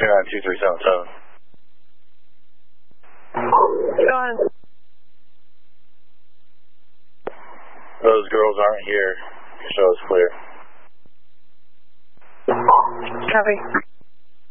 292-377. Go ahead. Those girls aren't here. Show is clear. Copy.